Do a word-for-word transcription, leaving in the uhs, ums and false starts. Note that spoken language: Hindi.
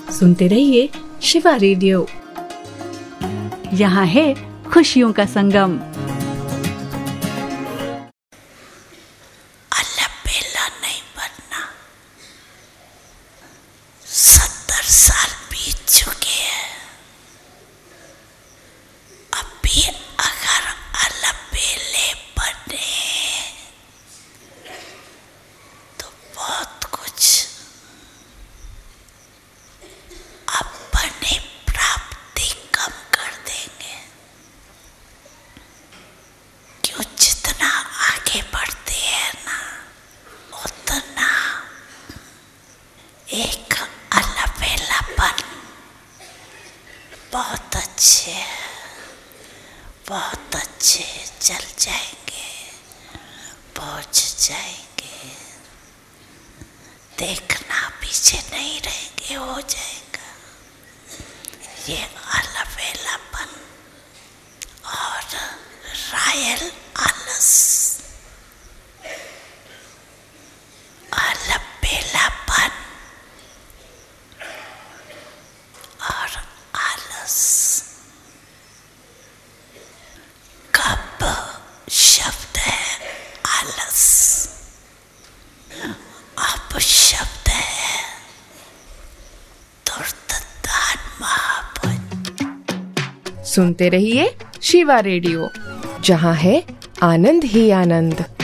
सुनते रहिए शिवा रेडियो। यहाँ है खुशियों का संगम। अल्लाह बेला नहीं बनना। सत्तर साल बीत चुके हैं। अभी अगर अल्लाह बेले बने तो बहुत कुछ अपनी प्राप्ति कम कर देंगे। क्यों, जितना आगे बढ़ते हैं ना उतना एक अलबेलापन बहुत अच्छे बहुत अच्छे चल जाएंगे, पहुंच जाएंगे। देखना पीछे नहीं रहेंगे, हो जाएगा ये अलबेलापन और रॉयल आलस। अलबेलापन और आलस कब शब्द है आलस, अब शब्द है दुर्दान महापुरुष। सुनते रहिए शिवा रेडियो, जहाँ है आनंद ही आनंद।